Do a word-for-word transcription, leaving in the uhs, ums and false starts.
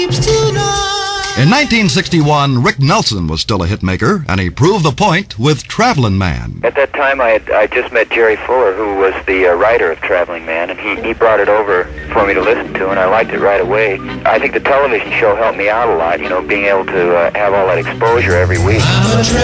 sleeps tonight. In nineteen sixty-one, Rick Nelson was still a hitmaker, and he proved the point with Travelin' Man. At that time, I had I just met Jerry Fuller, who was the uh, writer of Traveling Man, and he, he brought it over for me to listen to, and I liked it right away. I think the television show helped me out a lot, you know, being able to uh, have all that exposure every week.